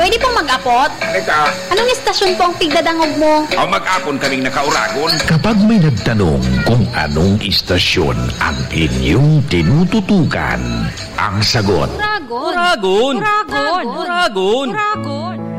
Pwede pong mag-apot? Eka, Anong istasyon po ang tigdadangog mo? o mag-apon kaming nakauragon. Kapag may nagtanong kung anong istasyon ang inyong tinututukan, ang sagot, Uragon. Uragon. Uragon. Uragon. Uragon.